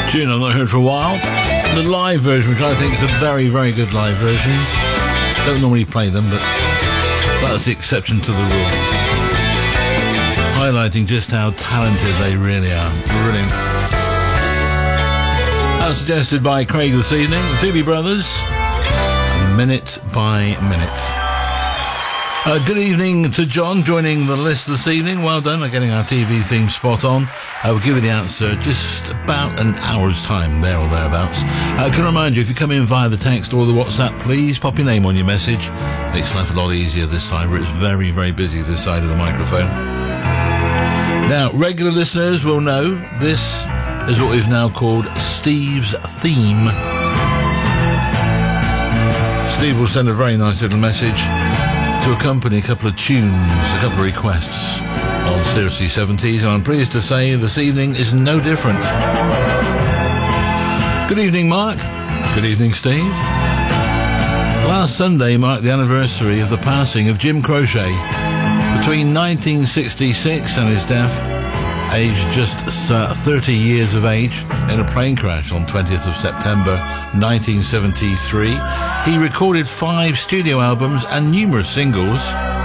Tune I've not heard for a while. The live version, which I think is a very, very good live version. Don't normally play them, but that's the exception to the rule. Highlighting just how talented they really are. Brilliant. As suggested by Craig this evening, the Doobie Brothers, Minute by Minute. Good evening to John, joining the list this evening. Well done on getting our TV theme spot on. We'll give you the answer just about an hour's time, there or thereabouts. Can I remind you, if you come in via the text or the WhatsApp, please pop your name on your message. Makes life a lot easier this side, where it's very, very busy this side of the microphone. Now, regular listeners will know this is what we've now called Steve's Theme. Steve will send a very nice little message to accompany a couple of tunes, a couple of requests on Seriously 70s, and I'm pleased to say this evening is no different. Good evening, Mark. Good evening, Steve. Last Sunday marked the anniversary of the passing of Jim Croce. Between 1966 and his death, aged just 30 years of age, in a plane crash on 20th of September 1973, he recorded 5 studio albums and numerous singles.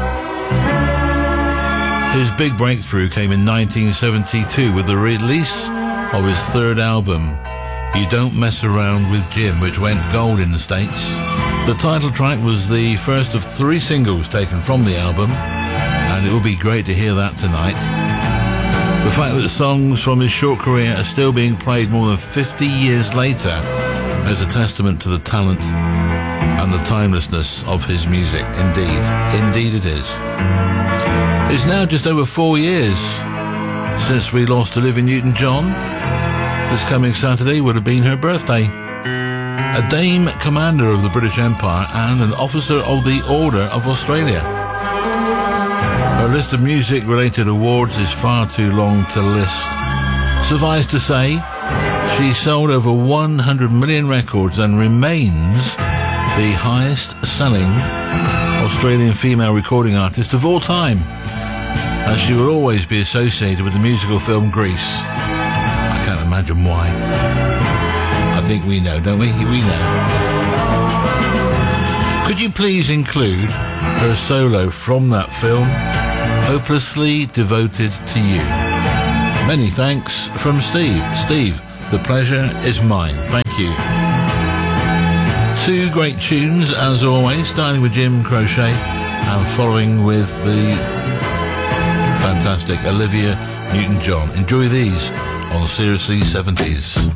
His big breakthrough came in 1972 with the release of his third album, You Don't Mess Around with Jim, which went gold in the States. The title track was the first of 3 singles taken from the album, and it will be great to hear that tonight. The fact that songs from his short career are still being played more than 50 years later is a testament to the talent and the timelessness of his music. Indeed it is. It's now just over 4 years since we lost Olivia Newton-John. This coming Saturday would have been her birthday. A Dame Commander of the British Empire and an Officer of the Order of Australia. Her list of music-related awards is far too long to list. Suffice to say, she sold over 100 million records and remains the highest-selling Australian female recording artist of all time, as she will always be associated with the musical film Grease. I can't imagine why. I think we know, don't we? We know. Could you please include her solo from that film, Hopelessly Devoted to You? Many thanks from Steve. Steve, the pleasure is mine. Thank you. 2 great tunes, as always, starting with Jim Croce and following with the fantastic Olivia Newton-John. Enjoy these on Seriously 70s.